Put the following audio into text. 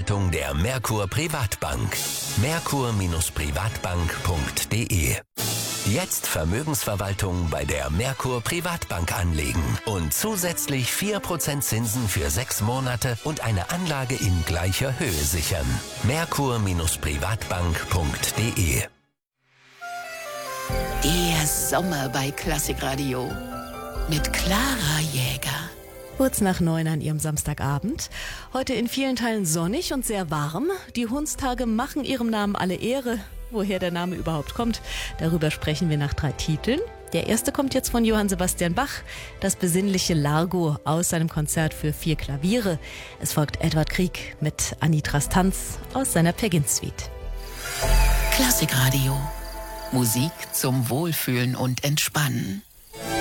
Verwaltung der Merkur Privatbank. Merkur-Privatbank.de. Jetzt Vermögensverwaltung bei der Merkur Privatbank anlegen und zusätzlich 4% Zinsen für 6 Monate und eine Anlage in gleicher Höhe sichern. Merkur-Privatbank.de. Der Sommer bei Klassikradio mit Clara Jäger. Kurz nach 9 an Ihrem Samstagabend. Heute in vielen Teilen sonnig und sehr warm. Die Hundstage machen ihrem Namen alle Ehre. Woher der Name überhaupt kommt, darüber sprechen wir nach 3 Titeln. Der erste kommt jetzt von Johann Sebastian Bach, das besinnliche Largo aus seinem Konzert für 4 Klaviere. Es folgt Edward Grieg mit Anitras Tanz aus seiner Peggin-Suite. Klassikradio. Musik zum Wohlfühlen und Entspannen.